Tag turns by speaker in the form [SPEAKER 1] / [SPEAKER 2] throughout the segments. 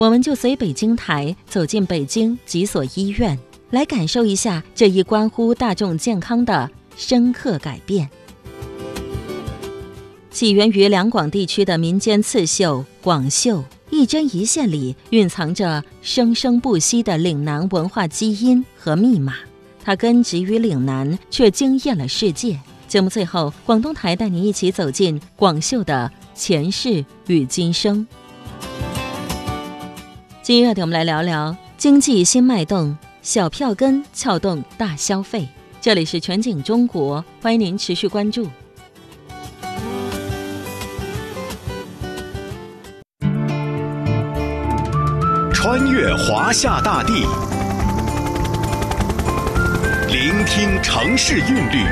[SPEAKER 1] 我们就随北京台走进北京几所医院，来感受一下这一关乎大众健康的深刻改变。起源于两广地区的民间刺绣广绣，一针一线里蕴藏着生生不息的岭南文化基因和密码，它根植于岭南，却惊艳了世界。节目最后，广东台带你一起走进广绣的前世与今生。今日热点，我们来聊聊经济新脉动，小票根撬动大消费。这里是全景中国，欢迎您持续关注。
[SPEAKER 2] 穿越华夏大地，聆听城市韵律，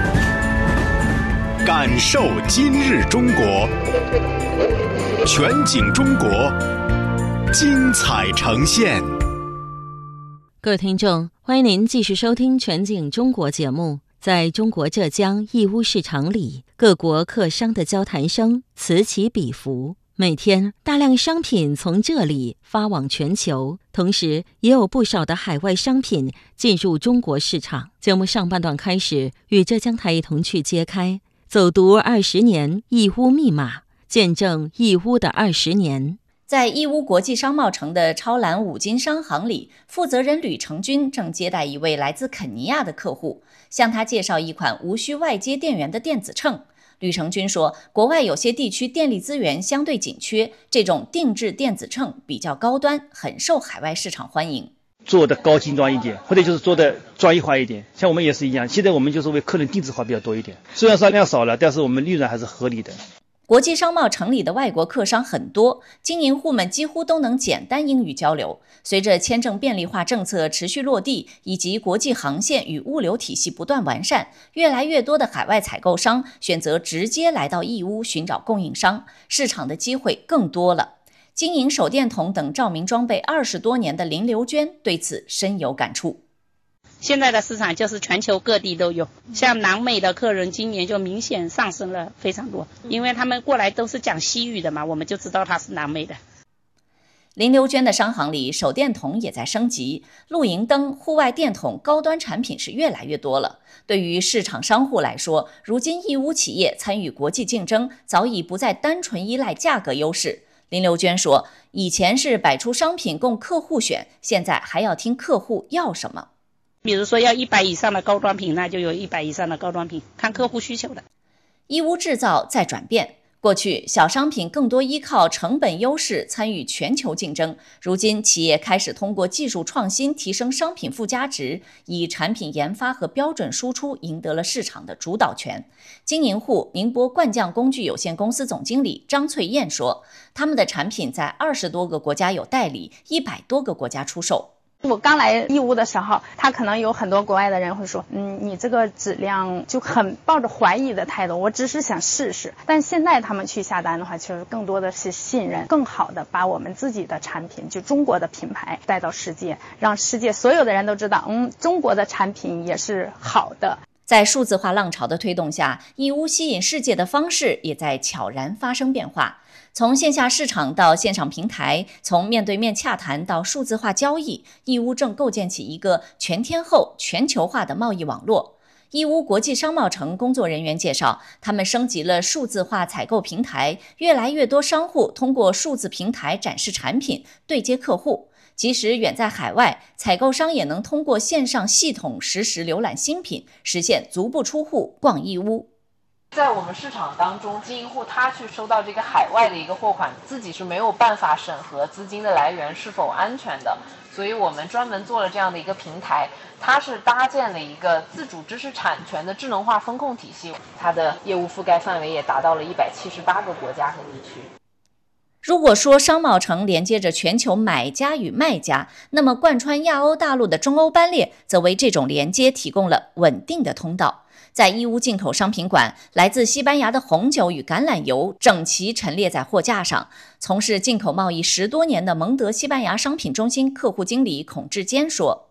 [SPEAKER 2] 感受今日中国。全景中国，精彩呈现。
[SPEAKER 1] 各位听众，欢迎您继续收听全景中国节目。在中国浙江义乌市场里，各国客商的交谈声此起彼伏，每天大量商品从这里发往全球，同时也有不少的海外商品进入中国市场。节目上半段开始，与浙江台一同去揭开走读20年义乌密码，见证义乌的20年。
[SPEAKER 3] 在义乌国际商贸城的超蓝五金商行里，负责人吕成军正接待一位来自肯尼亚的客户，向他介绍一款无需外接电源的电子秤。吕成军说，国外有些地区电力资源相对紧缺，这种定制电子秤比较高端，很受海外市场欢迎。
[SPEAKER 4] 做的高精端一点，或者就是做的专业化一点，像我们也是一样，现在我们就是为客人定制化比较多一点，虽然说量少了，但是我们利润还是合理的。
[SPEAKER 3] 国际商贸城里的外国客商很多，经营户们几乎都能简单英语交流。随着签证便利化政策持续落地，以及国际航线与物流体系不断完善，越来越多的海外采购商选择直接来到义乌寻找供应商，市场的机会更多了。经营手电筒等照明装备20多年的林刘娟对此深有感触。
[SPEAKER 5] 现在的市场就是全球各地都有，像南美的客人今年就明显上升了非常多，因为他们过来都是讲西语的嘛，我们就知道他是南美的。
[SPEAKER 3] 林刘娟的商行里，手电筒也在升级，露营灯、户外电筒高端产品是越来越多了。对于市场商户来说，如今义乌企业参与国际竞争，早已不再单纯依赖价格优势。林刘娟说，以前是摆出商品供客户选，现在还要听客户要什么。
[SPEAKER 5] 比如说要100以上的高端品，那就有100以上的高端品，看客户需求的。
[SPEAKER 3] 义乌制造在转变，过去小商品更多依靠成本优势参与全球竞争，如今企业开始通过技术创新提升商品附加值，以产品研发和标准输出赢得了市场的主导权。经营户宁波冠匠工具有限公司总经理张翠燕说，他们的产品在20多个国家有代理，100多个国家出售。
[SPEAKER 6] 我刚来义乌的时候，他可能有很多国外的人会说，你这个质量就很抱着怀疑的态度，我只是想试试。但现在他们去下单的话，其实更多的是信任，更好的把我们自己的产品，就中国的品牌带到世界，让世界所有的人都知道，中国的产品也是好的。
[SPEAKER 3] 在数字化浪潮的推动下，义乌吸引世界的方式也在悄然发生变化。从线下市场到线上平台，从面对面洽谈到数字化交易，义乌正构建起一个全天候、全球化的贸易网络。义乌国际商贸城工作人员介绍，他们升级了数字化采购平台，越来越多商户通过数字平台展示产品，对接客户。即使远在海外，采购商也能通过线上系统实时浏览新品，实现足不出户逛义乌。
[SPEAKER 7] 在我们市场当中，经营户他去收到这个海外的一个货款，自己是没有办法审核资金的来源是否安全的，所以我们专门做了这样的一个平台，它是搭建了一个自主知识产权的智能化风控体系，它的业务覆盖范围也达到了178个国家和地区。
[SPEAKER 3] 如果说商贸城连接着全球买家与卖家，那么贯穿亚欧大陆的中欧班列则为这种连接提供了稳定的通道。在义乌进口商品馆，来自西班牙的红酒与橄榄油整齐陈列在货架上。从事进口贸易10多年的蒙德西班牙商品中心客户经理孔志坚说，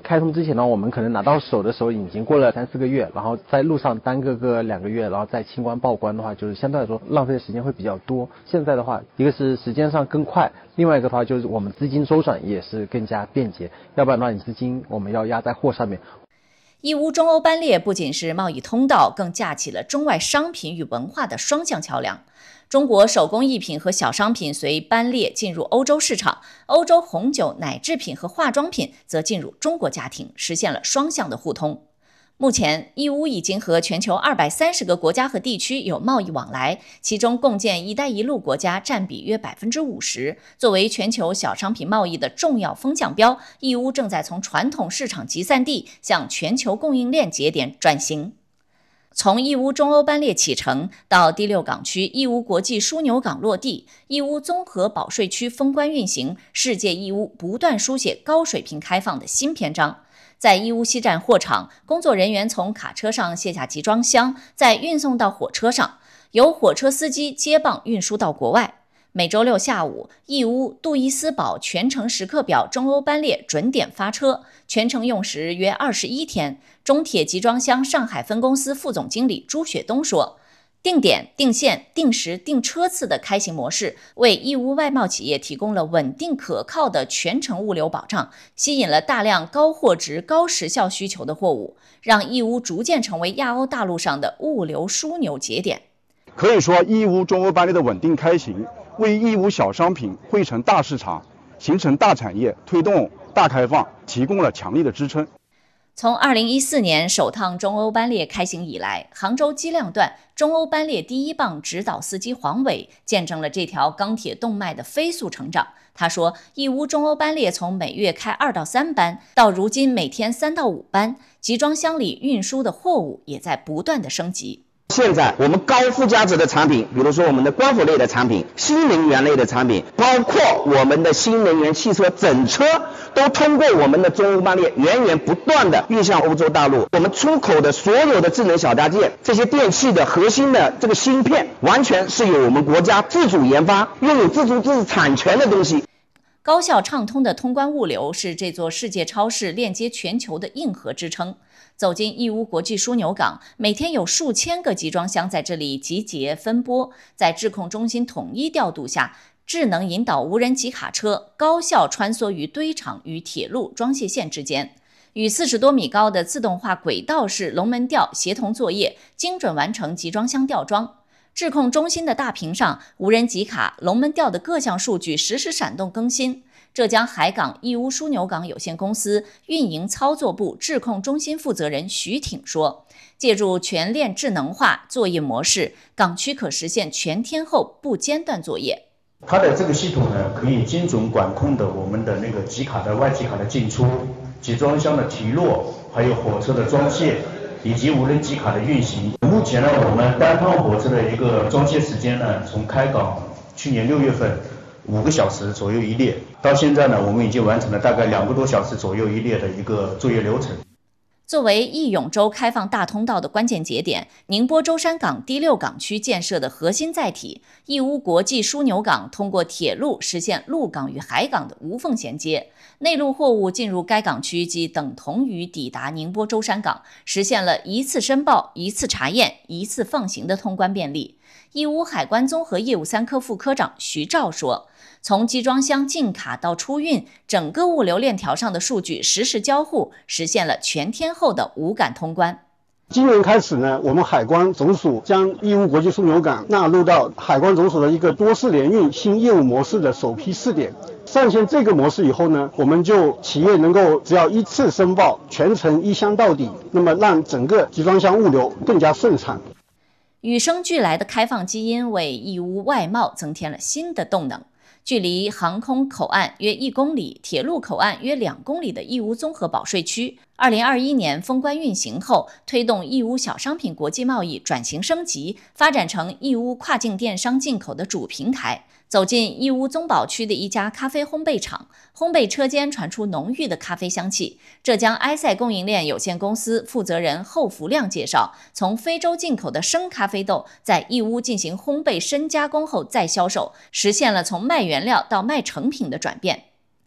[SPEAKER 8] 开通之前呢，我们可能拿到手的时候已经过了3-4个月，然后在路上耽搁个2个月，然后再清关报关的话，就是相对来说浪费的时间会比较多。现在的话，一个是时间上更快，另外一个的话就是我们资金周转也是更加便捷，要不然的话你资金我们要压在货上面。
[SPEAKER 3] 义乌中欧班列不仅是贸易通道，更架起了中外商品与文化的双向桥梁。中国手工艺品和小商品随班列进入欧洲市场，欧洲红酒、奶制品和化妆品则进入中国家庭，实现了双向的互通。目前，义乌已经和全球230个国家和地区有贸易往来，其中共建“一带一路”国家占比约50%。作为全球小商品贸易的重要风向标，义乌正在从传统市场集散地向全球供应链节点转型。从义乌中欧班列启程到第6港区义乌国际枢纽港落地，义乌综合保税区封关运行，世界义乌不断书写高水平开放的新篇章。在义乌西站货场，工作人员从卡车上卸下集装箱，再运送到火车上，由火车司机接棒运输到国外。每周6下午，义乌杜伊斯堡全程时刻表中欧班列准点发车，全程用时约21天。中铁集装箱上海分公司副总经理朱雪东说，定点、定线、定时、定车次的开行模式，为义乌外贸企业提供了稳定可靠的全程物流保障，吸引了大量高货值、高时效需求的货物，让义乌逐渐成为亚欧大陆上的物流枢纽节点。
[SPEAKER 9] 可以说，义乌中欧班列的稳定开行，为义乌小商品汇成大市场、形成大产业、推动大开放提供了强力的支撑。
[SPEAKER 3] 从2014年首趟中欧班列开行以来，杭州机量段中欧班列第1棒指导司机黄伟见证了这条钢铁动脉的飞速成长。他说，义乌中欧班列从每月开2到3班，到如今每天3到5班，集装箱里运输的货物也在不断的升级。
[SPEAKER 10] 现在我们高附加值的产品，比如说我们的光伏类的产品、新能源类的产品，包括我们的新能源汽车整车，都通过我们的中欧班列源源不断的运向欧洲大陆。我们出口的所有的智能小家电，这些电器的核心的这个芯片，完全是由我们国家自主研发，拥有自主知识产权的东西。
[SPEAKER 3] 高效畅通的通关物流是这座世界超市链接全球的硬核支撑。走进义乌国际枢纽港，每天有数千个集装箱在这里集结分拨，在质控中心统一调度下，智能引导无人机卡车高效穿梭于堆场与铁路装卸线之间，与40多米高的自动化轨道式龙门吊协同作业，精准完成集装箱吊装。质控中心的大屏上，无人机卡、龙门吊的各项数据实时闪动更新。浙江海港义乌枢纽港有限公司运营操作部质控中心负责人徐挺说，借助全链智能化作业模式，港区可实现全天候不间断作业。
[SPEAKER 11] 它的这个系统呢，可以精准管控的我们的那个集卡的外集卡的进出、集装箱的提落，还有火车的装卸，以及无人机卡的运行。目前呢，我们单趟火车的一个装卸时间呢，从开港去年6月份5个小时左右一列，到现在呢，我们已经完成了大概2个多小时左右一列的一个作业流程。
[SPEAKER 3] 作为义永州开放大通道的关键节点，宁波舟山港第6港区建设的核心载体义乌国际枢纽港通过铁路实现陆港与海港的无缝衔接，内陆货物进入该港区即等同于抵达宁波舟山港，实现了一次申报、一次查验、一次放行的通关便利。义乌海关综合业务3科副科长徐照说，从集装箱进卡到出运，整个物流链条上的数据实时交互，实现了全天候的无感通关。
[SPEAKER 12] 今年开始呢，我们海关总署将义乌国际枢纽港纳入到海关总署的一个多式联运新业务模式的首批试点。上线这个模式以后呢，我们就企业能够只要一次申报，全程一箱到底，那么让整个集装箱物流更加顺畅。
[SPEAKER 3] 与生俱来的开放基因为义乌外贸增添了新的动能。距离航空口岸约1公里、铁路口岸约2公里的义乌综合保税区，2021年封关运行后，推动义乌小商品国际贸易转型升级，发展成义乌跨境电商进口的主平台。走进义乌宗保区的一家咖啡烘焙厂，烘焙车间传出浓郁的咖啡香气。浙江埃塞供应链有限公司负责人侯福亮介绍，从非洲进口的生咖啡豆在义乌进行烘焙深加工后再销售，实现了从卖原料到卖成品的转变。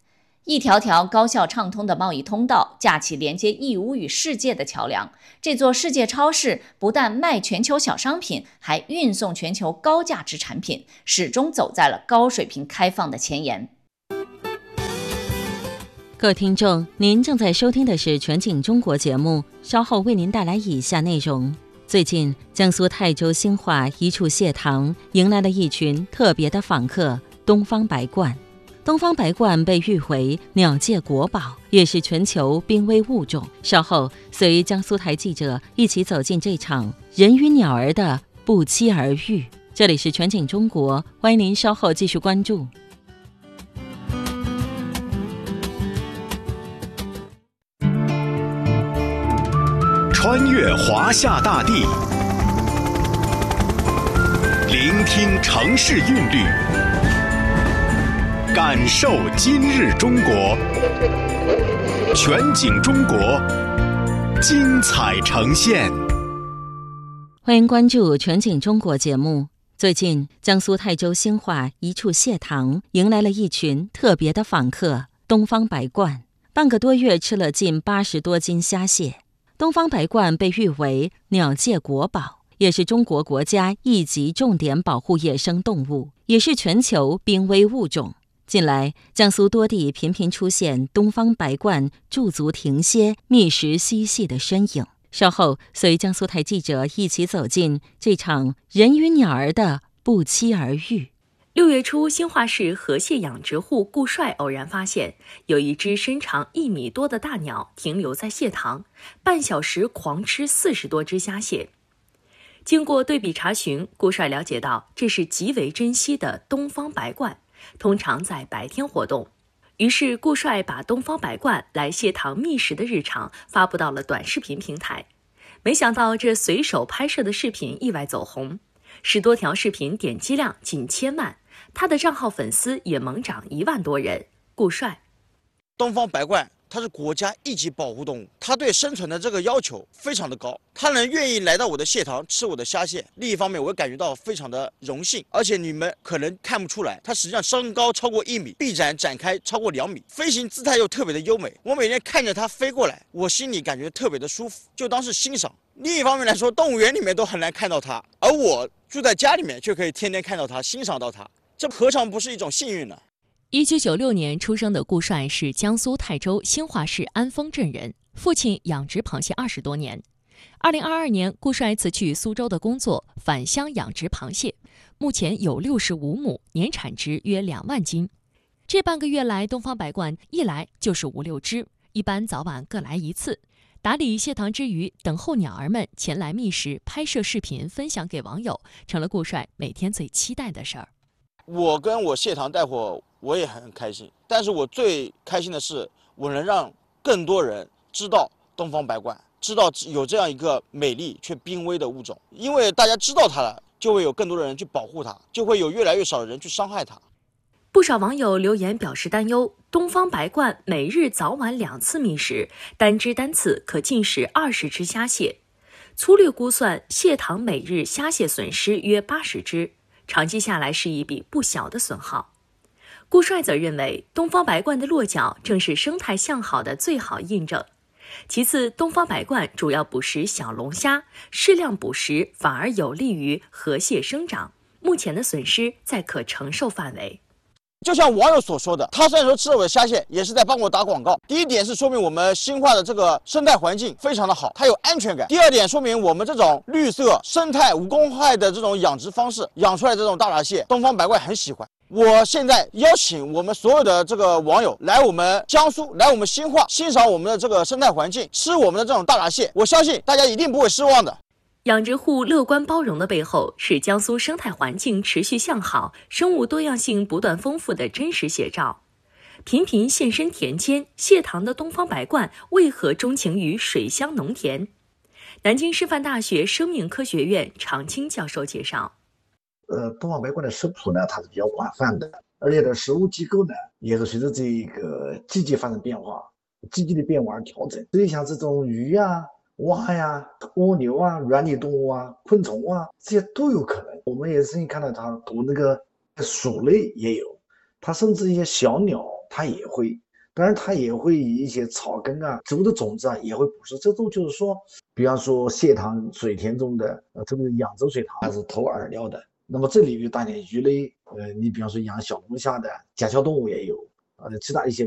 [SPEAKER 3] 一条条高效畅通的贸易通道，架起连接义乌与世界的桥梁。这座世界超市不但卖全球小商品，还运送全球高价值产品，始终走在了高水平开放的前沿。
[SPEAKER 1] 各位听众，您正在收听的是全景中国节目，稍后为您带来以下内容。最近，江苏泰州兴化一处蟹塘迎来了一群特别的访客——东方白鹳。东方白鹳被誉为鸟界国宝，也是全球濒危物种。稍后，随江苏台记者一起走进这场人与鸟儿的不期而遇。这里是全景中国，欢迎您稍后继续关注。
[SPEAKER 2] 穿越华夏大地，聆听城市韵律，感受今日中国，全景中国，精彩呈现。
[SPEAKER 1] 欢迎关注全景中国节目。最近，江苏泰州兴化一处蟹塘迎来了一群特别的访客——东方白鹳。半个多月吃了近80多斤虾蟹。东方白鹳被誉为鸟界国宝，也是中国国家一级重点保护野生动物，也是全球濒危物种。近来，江苏多地频频出现东方白鹳驻足停歇、觅食嬉戏的身影。稍后，随江苏台记者一起走进这场人与鸟儿的不期而遇。
[SPEAKER 13] 6月初，兴化市河蟹养殖户顾帅偶然发现，有一只身长1米多的大鸟停留在蟹塘，半小时狂吃40多只虾蟹。经过对比查询，顾帅了解到这是极为珍稀的东方白鹳，通常在白天活动。于是，顾帅把东方白鹳来蟹塘觅食的日常发布到了短视频平台。没想到，这随手拍摄的视频意外走红，10多条视频点击量近1000万。他的账号粉丝也猛涨1万多人。顾帅，
[SPEAKER 14] 东方白鹳它是国家一级保护动物，它对生存的这个要求非常的高，它能愿意来到我的蟹塘吃我的虾蟹，另一方面我感觉到非常的荣幸。而且你们可能看不出来，它实际上身高超过1米，臂展展开超过2米，飞行姿态又特别的优美。我每天看着它飞过来，我心里感觉特别的舒服，就当是欣赏。另一方面来说，动物园里面都很难看到它，而我住在家里面却可以天天看到它，欣赏到它，这何尝不是一种幸运呢
[SPEAKER 13] ？1996年出生的顾帅是江苏泰州兴化市安丰镇人，父亲养殖螃蟹20多年。2022年，顾帅辞去苏州的工作，返乡养殖螃蟹，目前有65亩，年产值约2万斤。这半个月来，东方白鹳一来就是5、6只，一般早晚各来一次。打理蟹塘之余，等候鸟儿们前来觅食，拍摄视频分享给网友，成了顾帅每天最期待的事儿。
[SPEAKER 14] 我跟我蟹塘带货，我也很开心，但是我最开心的是，我能让更多人知道东方白鹳，知道有这样一个美丽却濒危的物种。因为大家知道它了，就会有更多的人去保护它，就会有越来越少的人去伤害它。
[SPEAKER 13] 不少网友留言表示担忧，东方白鹳每日早晚2次觅食，单只单次可进食20只虾蟹。粗略估算，蟹塘每日虾蟹损失约80只，长期下来是一笔不小的损耗。顾帅则认为，东方白鹳的落脚正是生态向好的最好印证。其次，东方白鹳主要捕食小龙虾，适量捕食反而有利于河蟹生长，目前的损失在可承受范围。
[SPEAKER 14] 就像网友所说的，他虽然说吃了我的虾蟹，也是在帮我打广告。第一点是说明我们兴化的这个生态环境非常的好，它有安全感。第二点说明我们这种绿色、生态无公害的这种养殖方式，养出来的这种大闸蟹，东方白鹳很喜欢。我现在邀请我们所有的这个网友来我们江苏，来我们兴化，欣赏我们的这个生态环境，吃我们的这种大闸蟹，我相信大家一定不会失望的。
[SPEAKER 13] 养殖户乐观包容的背后，是江苏生态环境持续向好、生物多样性不断丰富的真实写照。频频现身田间，蟹塘的东方白鹳为何钟情于水乡农田？南京师范大学生命科学院常青教授介绍，
[SPEAKER 15] 东方白鹳的食谱呢，它是比较广泛的，而且的食物机构呢，也是随着这个季节发生变化、季节的变化而调整。所以像这种鱼啊、蛙呀、蜗牛啊、软体动物啊、昆虫啊，这些都有可能。我们也是看到它捕那个鼠类也有，它甚至一些小鸟它也会当然它也会以一些草根啊、植物的种子啊也会捕食。这种就是说，比方说蟹塘水田中的特别是扬州水塘它是投饵料的，那么这里有大量鱼类，你比方说养小龙虾的甲壳动物也有，其他一些